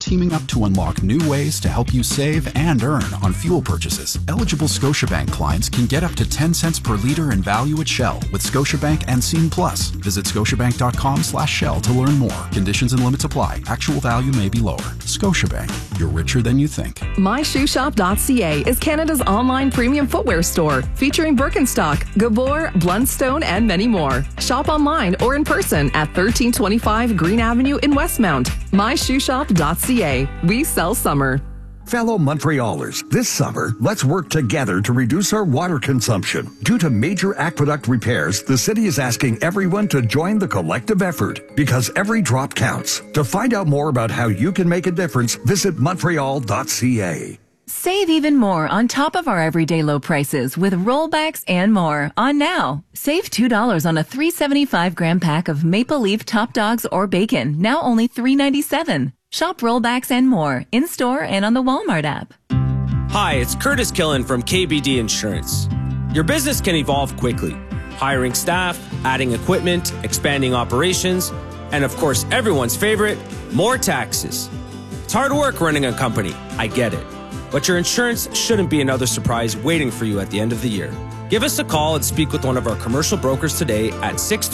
teaming up to unlock new ways to help you save and earn on fuel purchases. Eligible Scotiabank clients can get up to 10 cents per liter in value at Shell with Scotiabank and Scene Plus. Visit scotiabank.com/Shell to learn more. Conditions and limits apply. Actual value may be lower. Scotiabank. You're richer than you think. MyShoeshop.ca is Canada's online premium footwear store featuring Birkenstock, Gabor, Blundstone, and many more. Shop online or in person at 1325 Green Avenue in Westmount. MyShoeshop.ca. We sell summer. Fellow Montrealers, this summer, let's work together to reduce our water consumption. Due to major aqueduct repairs, the city is asking everyone to join the collective effort because every drop counts. To find out more about how you can make a difference, visit Montreal.ca. Save even more on top of our everyday low prices with rollbacks and more on now. Save $2 on a 375-gram pack of Maple Leaf Top Dogs or bacon, now only $3.97. Shop rollbacks and more in-store and on the Walmart app. Hi, it's Curtis Killen from KBD Insurance. Your business can evolve quickly. Hiring staff, adding equipment, expanding operations, and of course, everyone's favorite, more taxes. It's hard work running a company, I get it. But your insurance shouldn't be another surprise waiting for you at the end of the year. Give us a call and speak with one of our commercial brokers today at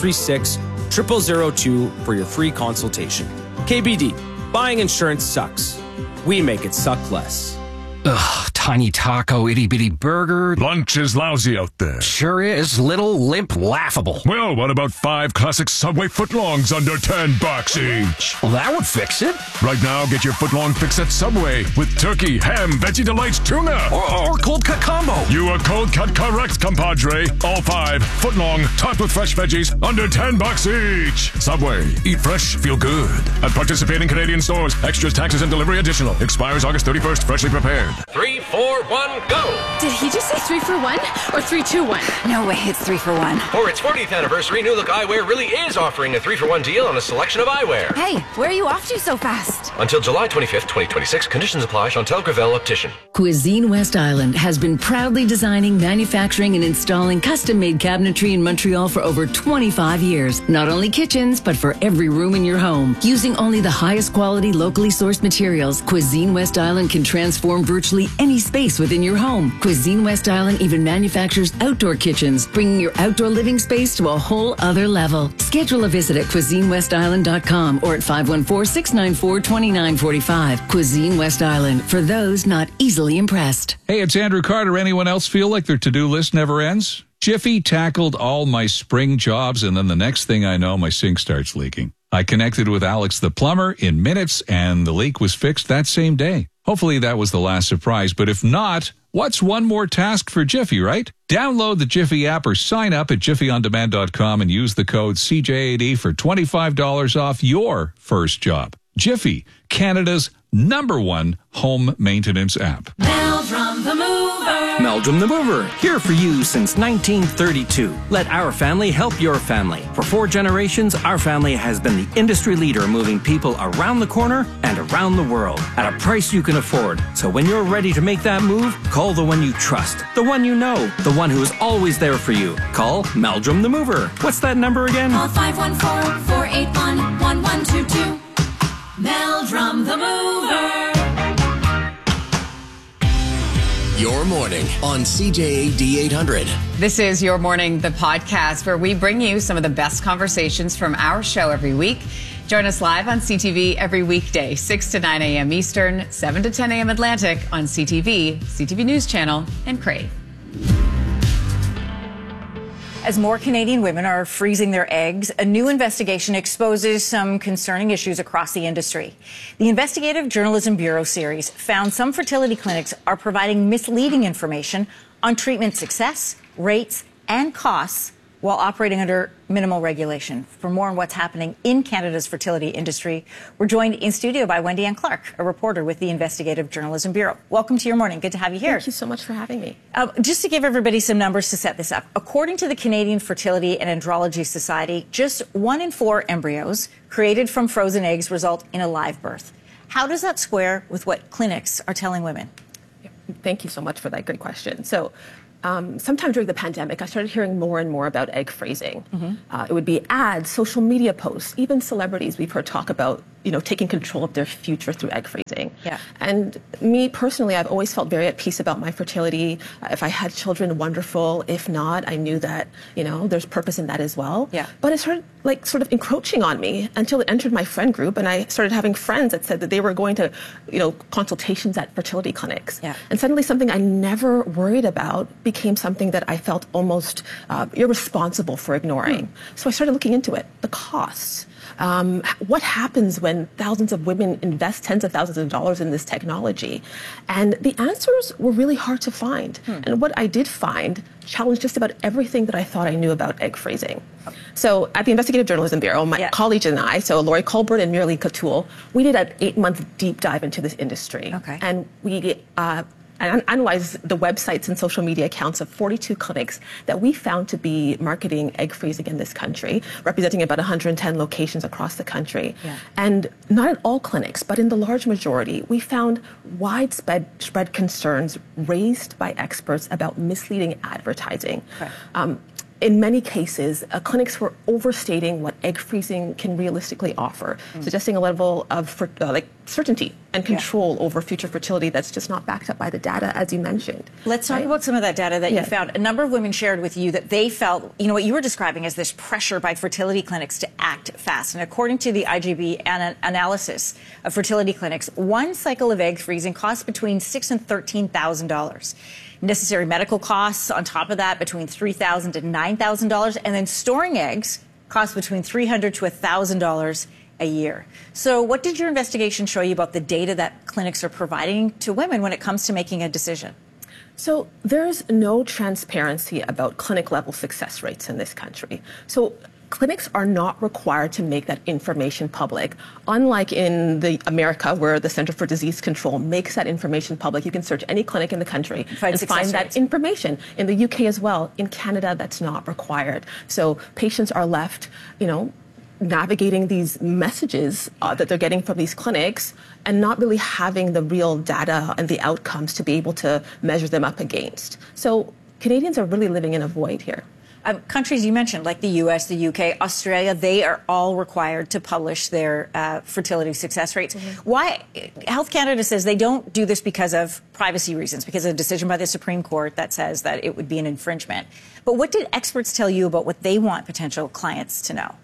636-0002 for your free consultation. KBD, buying insurance sucks. We make it suck less. Ugh, tiny taco, itty-bitty burger. Lunch is lousy out there. Sure is. Little, limp, laughable. Well, what about 5 classic Subway footlongs under $10 each? Well, that would fix it. Right now, get your footlong fix at Subway with turkey, ham, veggie delights, tuna. Or cold cut combo. You are cold cut correct, compadre. All 5 footlong, topped with fresh veggies, under $10 each. Subway. Eat fresh, feel good. At participating Canadian stores. Extras, taxes, and delivery additional. Expires August 31st. Freshly prepared. 3, 4, 1, go! Did he just say 3 for 1 or 3, 2, 1? No way, it's 3 for 1. For its 40th anniversary, New Look Eyewear really is offering a 3 for 1 deal on a selection of eyewear. Hey, where are you off to so fast? Until July 25th, 2026. Conditions apply. Chantel Gravel Optician. Cuisine West Island has been proudly designing, manufacturing, and installing custom-made cabinetry in Montreal for over 25 years. Not only kitchens, but for every room in your home. Using only the highest quality, locally sourced materials, Cuisine West Island can transform virtually any space within your home. Cuisine West Island even manufactures outdoor kitchens, bringing your outdoor living space to a whole other level. Schedule a visit at CuisineWestIsland.com or at 514-694-2945. Cuisine West Island, for those not easily impressed. Hey, it's Andrew Carter. Anyone else feel like their to-do list never ends? Jiffy tackled all my spring jobs, and then the next thing I know, my sink starts leaking. I connected with Alex the plumber in minutes, and the leak was fixed that same day. Hopefully that was the last surprise, but if not, what's one more task for Jiffy, right? Download the Jiffy app or sign up at jiffyondemand.com and use the code CJAD for $25 off your first job. Jiffy, Canada's #1 home maintenance app. Meldrum the Mover. Meldrum the Mover, here for you since 1932. Let our family help your family. For 4 generations, our family has been the industry leader moving people around the corner and around the world at a price you can afford. So when you're ready to make that move, call the one you trust, the one you know, the one who is always there for you. Call Meldrum the Mover. What's that number again? Call 514-481-1122. Meldrum the Mover. Your morning on CJAD 800. This is Your Morning, the podcast where we bring you some of the best conversations from our show every week. Join us live on CTV every weekday, 6 to 9 a.m. Eastern, 7 to 10 a.m. Atlantic on CTV, CTV News Channel, and Crave. As more Canadian women are freezing their eggs, a new investigation exposes some concerning issues across the industry. The Investigative Journalism Bureau series found some fertility clinics are providing misleading information on treatment success, rates, and costs while operating under minimal regulation. For more on what's happening in Canada's fertility industry, we're joined in studio by Wendy Ann Clark, a reporter with the Investigative Journalism Bureau. Welcome to Your Morning. Good to have you here. Thank you so much for having me. Just to give everybody some numbers to set this up, according to the Canadian Fertility and Andrology Society, just 1 in 4 embryos created from frozen eggs result in a live birth. How does that square with what clinics are telling women? Thank you so much for that good question. So sometime during the pandemic, I started hearing more and more about egg freezing. It would be ads, social media posts, even celebrities we've heard talk about, taking control of their future through egg freezing. Yeah. And me personally, I've always felt very at peace about my fertility. If I had children, wonderful. If not, I knew that, there's purpose in that as well. Yeah. But it started sort of encroaching on me until it entered my friend group, and I started having friends that said that they were going to, consultations at fertility clinics. Yeah. And suddenly something I never worried about became something that I felt almost irresponsible for ignoring. So I started looking into it, the costs. What happens when thousands of women invest tens of thousands of dollars in this technology? And the answers were really hard to find. And what I did find challenged just about everything that I thought I knew about egg freezing. So at the Investigative Journalism Bureau, my colleagues and I, so Lori Colbert and Mirali Katul, we did an 8-month deep dive into this industry. Okay. And we analyzed the websites and social media accounts of 42 clinics that we found to be marketing egg freezing in this country, representing about 110 locations across the country. Yeah. And not at all clinics, but in the large majority, we found widespread concerns raised by experts about misleading advertising. Okay. In many cases, clinics were overstating what egg freezing can realistically offer, suggesting a level of certainty and control over future fertility that's just not backed up by the data, as you mentioned. Let's talk about some of that data that you found. A number of women shared with you that they felt, what you were describing as this pressure by fertility clinics to act fast. And according to the IGB analysis of fertility clinics, one cycle of egg freezing costs between $6,000 and $13,000. Necessary medical costs on top of that between $3,000 and $9,000, and then storing eggs costs between $300 to $1,000 a year. So what did your investigation show you about the data that clinics are providing to women when it comes to making a decision? So there's no transparency about clinic level success rates in this country. So clinics are not required to make that information public. Unlike in America, where the Center for Disease Control makes that information public, you can search any clinic in the country and find that information. In the UK as well. In Canada, that's not required. So patients are left, navigating these messages that they're getting from these clinics and not really having the real data and the outcomes to be able to measure them up against. So Canadians are really living in a void here. Countries you mentioned, like the US, the UK, Australia, they are all required to publish their fertility success rates. Why? Health Canada says they don't do this because of privacy reasons, because of a decision by the Supreme Court that says that it would be an infringement. But what did experts tell you about what they want potential clients to know?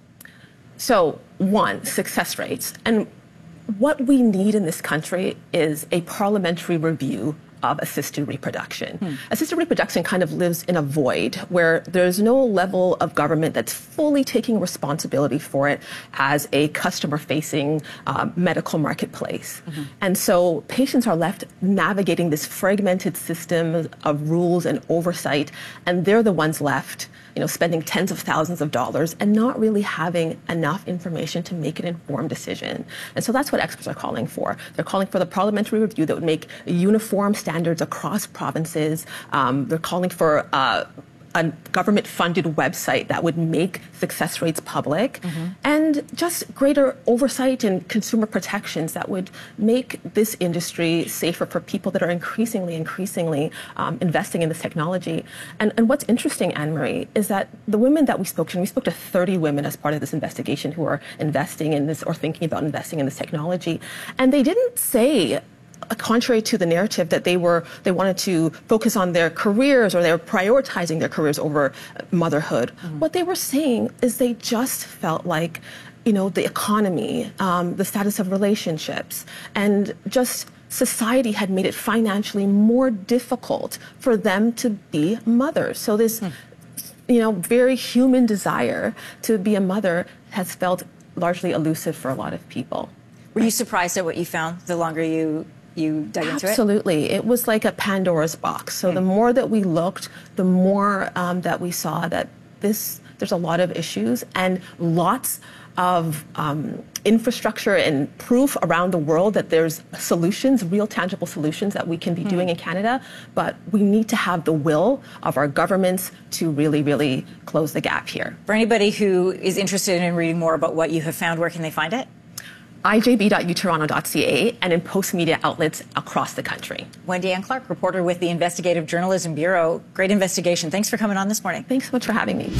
So, one, success rates. And what we need in this country is a parliamentary review of assisted reproduction. Assisted reproduction kind of lives in a void where there's no level of government that's fully taking responsibility for it as a customer-facing medical marketplace. And so patients are left navigating this fragmented system of rules and oversight, and they're the ones left spending tens of thousands of dollars and not really having enough information to make an informed decision. And so that's what experts are calling for. They're calling for the parliamentary review that would make uniform standards across provinces. They're calling for a government-funded website that would make success rates public, and just greater oversight and consumer protections that would make this industry safer for people that are increasingly investing in this technology. And what's interesting, Anne-Marie, is that the women that we spoke to, and we spoke to 30 women as part of this investigation who are investing in this or thinking about investing in this technology, and they didn't say, contrary to the narrative that they wanted to focus on their careers or they were prioritizing their careers over motherhood. What they were saying is they just felt like, the economy, the status of relationships, and just society had made it financially more difficult for them to be mothers. So this, very human desire to be a mother has felt largely elusive for a lot of people. Were you surprised at what you found the longer you dug into it? Absolutely. It was like a Pandora's box. So the more that we looked, the more that we saw that there's a lot of issues and lots of infrastructure and proof around the world that there's solutions, real tangible solutions that we can be doing in Canada. But we need to have the will of our governments to really, really close the gap here. For anybody who is interested in reading more about what you have found, where can they find it? ijb.utoronto.ca, and in post-media outlets across the country. Wendy Ann Clark, reporter with the Investigative Journalism Bureau. Great investigation. Thanks for coming on this morning. Thanks so much for having me.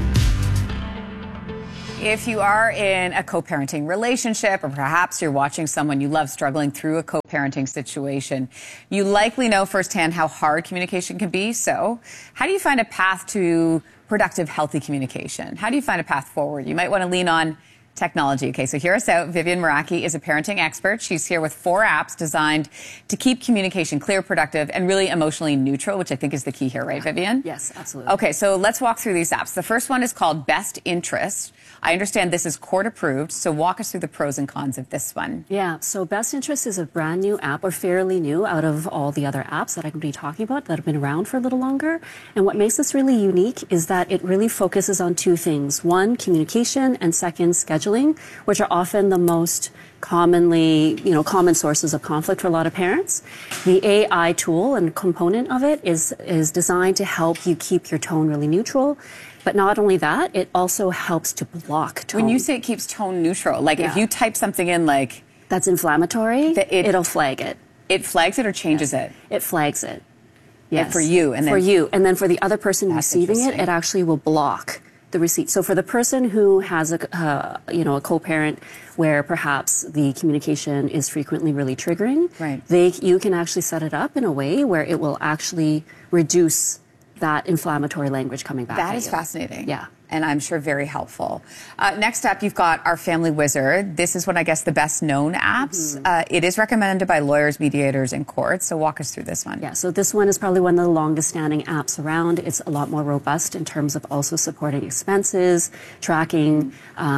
If you are in a co-parenting relationship, or perhaps you're watching someone you love struggling through a co-parenting situation, you likely know firsthand how hard communication can be. So how do you find a path to productive, healthy communication? How do you find a path forward? You might want to lean on technology. Okay, so hear us out. Vivian Meraki is a parenting expert. She's here with 4 apps designed to keep communication clear, productive, and really emotionally neutral, which I think is the key here, right, Vivian? Yes, absolutely. Okay, so let's walk through these apps. The first one is called Best Interest. I understand this is court approved, so walk us through the pros and cons of this one. Yeah, so Best Interest is a brand new app, or fairly new, out of all the other apps that I could be talking about that have been around for a little longer. And what makes this really unique is that it really focuses on 2 things. 1, communication, and 2nd, scheduling, which are often the most common sources of conflict for a lot of parents. The AI tool and component of it is designed to help you keep your tone really neutral. But not only that, it also helps to block tone. When you say it keeps tone neutral, like if you type something in like... that's inflammatory, it'll flag it. It flags it or changes it? It flags it. Yes. For you. And then, for you. And then for the other person receiving it, it actually will block the receipt. So for the person who has a co-parent where perhaps the communication is frequently really triggering, you can actually set it up in a way where it will actually reduce that inflammatory language coming back. That is fascinating. Yeah. And I'm sure very helpful. Next up, you've got Our Family Wizard. This is one, I guess, the best known apps. It is recommended by lawyers, mediators, and courts. So walk us through this one. Yeah, so this one is probably one of the longest standing apps around. It's a lot more robust in terms of also supporting expenses, tracking,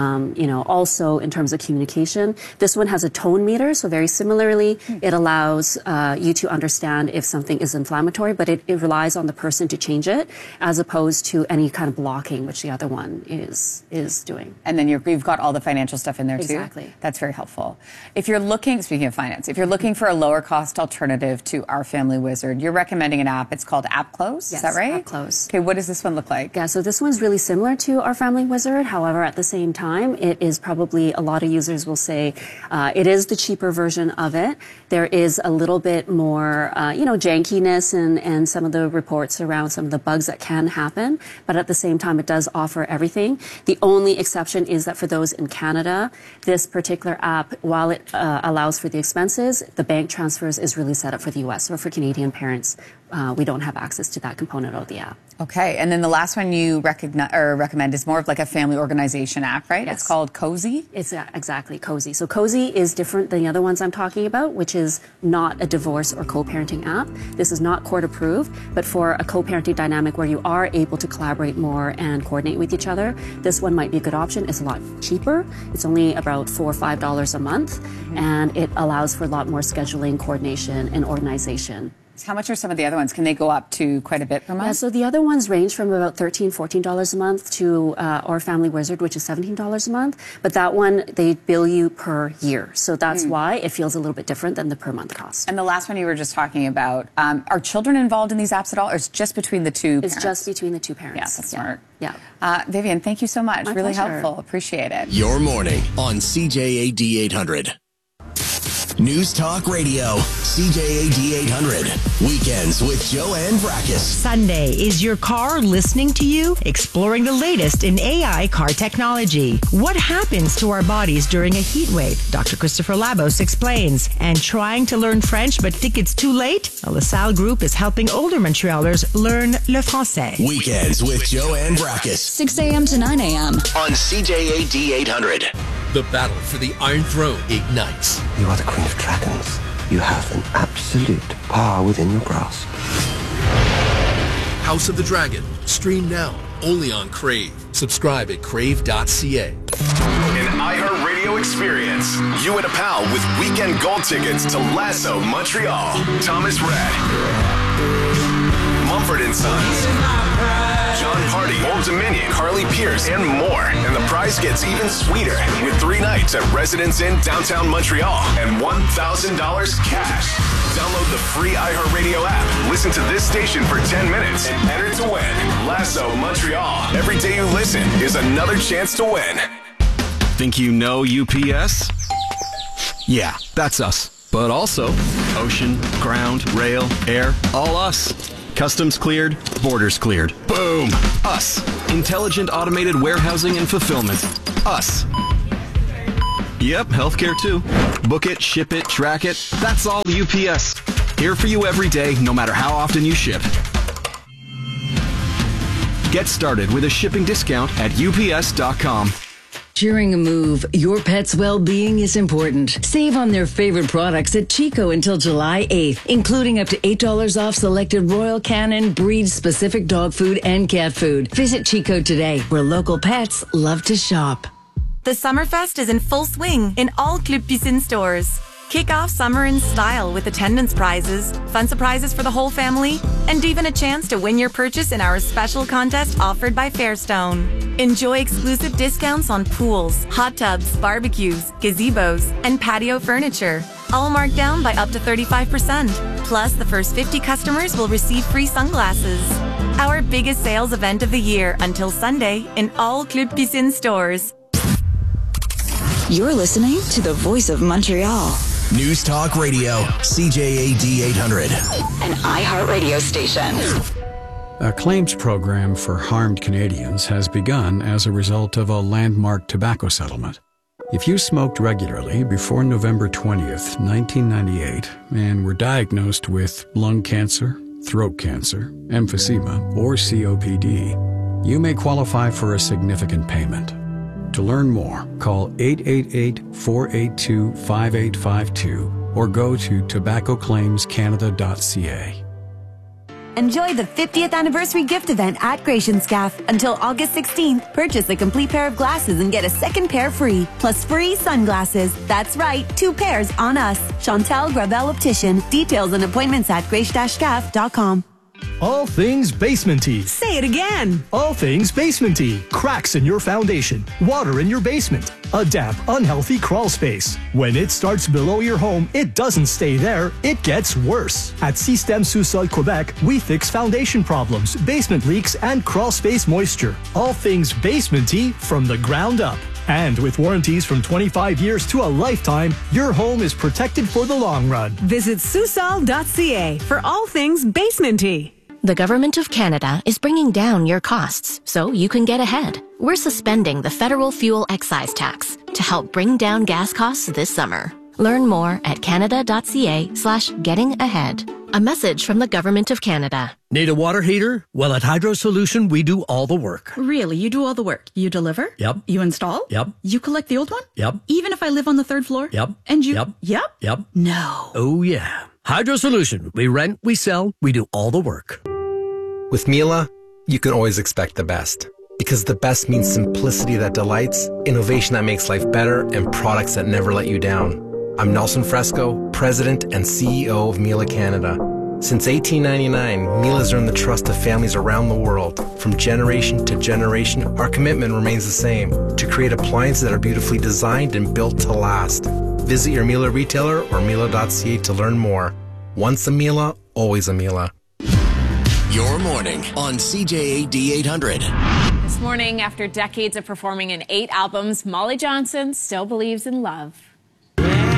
also in terms of communication. This one has a tone meter. So very similarly, it allows you to understand if something is inflammatory, but it relies on the person to change it as opposed to any kind of blocking, which the other one is doing. And then you've got all the financial stuff in there too? Exactly. That's very helpful. If you're looking, speaking of finance, if you're looking for a lower cost alternative to Our Family Wizard, you're recommending an app. It's called AppClose. Yes, is that right? AppClose. Okay, what does this one look like? Yeah, so this one's really similar to Our Family Wizard. However, at the same time, it is probably, a lot of users will say, it is the cheaper version of it. There is a little bit more, jankiness and some of the reports around some of the bugs that can happen. But at the same time, it does offer everything. The only exception is that for those in Canada, this particular app, while it allows for the expenses, the bank transfers is really set up for the U.S. So for Canadian parents, we don't have access to that component of the app. Okay, and then the last one you recommend is more of like a family organization app, right? Yes. It's called Cozy? It's exactly Cozy. So Cozy is different than the other ones I'm talking about, which is not a divorce or co-parenting app. This is not court approved, but for a co-parenting dynamic where you are able to collaborate more and coordinate with each other, this one might be a good option. It's a lot cheaper. It's only about $4 or $5 a month, and it allows for a lot more scheduling, coordination, and organization. How much are some of the other ones? Can they go up to quite a bit per month? Yeah, so the other ones range from about $13, $14 a month to Our Family Wizard, which is $17 a month. But that one, they bill you per year. So that's why it feels a little bit different than the per month cost. And the last one you were just talking about, are children involved in these apps at all, or it's just between the two parents? It's just between the two parents. Yeah, that's smart. Yeah. Vivian, thank you so much. My really pleasure. helpful. Appreciate it. Your morning on CJAD 800. News Talk Radio, CJAD 800. Weekends with Joanne Brakis. Sunday, is your car listening to you? Exploring the latest in AI car technology. What happens to our bodies during a heat wave? Dr. Christopher Labos explains. And trying to learn French but think it's too late? The LaSalle Group is helping older Montrealers learn le français. Weekends with Joanne Brakis. 6 a.m. to 9 a.m. on CJAD 800. The battle for the Iron Throne ignites. You are the Queen of Dragons. You have an absolute power within your grasp. House of the Dragon. Stream now. Only on Crave. Subscribe at crave.ca. An iHeartRadio experience. You and a pal with weekend gold tickets to Lasso Montreal. Thomas Rhett. Mumford & Sons. John Party, Old Dominion, Carly Pierce, and more. And the prize gets even sweeter with 3 nights at Residence Inn downtown Montreal and $1,000 cash. Download the free iHeartRadio app. Listen to this station for 10 minutes and enter to win. Lasso Montreal. Every day you listen is another chance to win. Think you know UPS? Yeah, that's us. But also ocean, ground, rail, air, all us. Customs cleared, borders cleared. Boom! Us. Intelligent automated warehousing and fulfillment. Us. Yep, healthcare too. Book it, ship it, track it. That's all UPS. Here for you every day, no matter how often you ship. Get started with a shipping discount at UPS.com. During a move, your pet's well-being is important. Save on their favorite products at Chico until July 8th, including up to $8 off selected Royal Canin breed-specific dog food and cat food. Visit Chico today, where local pets love to shop. The Summerfest is in full swing in all Club Piscine stores. Kick off summer in style with attendance prizes, fun surprises for the whole family, and even a chance to win your purchase in our special contest offered by Fairstone. Enjoy exclusive discounts on pools, hot tubs, barbecues, gazebos, and patio furniture, all marked down by up to 35%. Plus, the first 50 customers will receive free sunglasses. Our biggest sales event of the year until Sunday in all Club Piscine stores. You're listening to the Voice of Montreal. News Talk Radio, CJAD 800. An iHeartRadio station. A claims program for harmed Canadians has begun as a result of a landmark tobacco settlement. If you smoked regularly before November 20th, 1998, and were diagnosed with lung cancer, throat cancer, emphysema, or COPD, you may qualify for a significant payment. To learn more, call 888-482-5852 or go to tobaccoclaimscanada.ca. Enjoy the 50th anniversary gift event at Gratianscaf. Until August 16th, purchase a complete pair of glasses and get a second pair free, plus free sunglasses. That's right, 2 pairs on us. Chantal Gravel Optician. Details and appointments at grace-scaf.com. All things basement-y. Say it again. All things basement-y. Cracks in your foundation. Water in your basement. A damp, unhealthy crawl space. When it starts below your home, it doesn't stay there. It gets worse. At Système Sous-Sol Quebec, we fix foundation problems, basement leaks, and crawl space moisture. All things basement-y from the ground up. And with warranties from 25 years to a lifetime, your home is protected for the long run. Visit Susol.ca for all things basement-y. The Government of Canada is bringing down your costs so you can get ahead. We're suspending the federal fuel excise tax to help bring down gas costs this summer. Learn more at canada.ca/gettingahead. A message from the Government of Canada. Need a water heater? Well, at Hydro Solution, we do all the work. Really? You do all the work? You deliver? Yep. You install? Yep. You collect the old one? Yep. Even if I live on the 3rd floor? Yep. And you? Yep. Yep? Yep. No. Oh, yeah. Hydro Solution. We rent, we sell, we do all the work. With Miele, you can always expect the best. Because the best means simplicity that delights, innovation that makes life better, and products that never let you down. I'm Nelson Fresco, President and CEO of Miele Canada. Since 1899, Miele has earned the trust of families around the world. From generation to generation, our commitment remains the same, to create appliances that are beautifully designed and built to last. Visit your Miele retailer or Miele.ca to learn more. Once a Miele, always a Miele. Your morning on CJAD 800. This morning, after decades of performing in 8 albums, Molly Johnson still believes in love.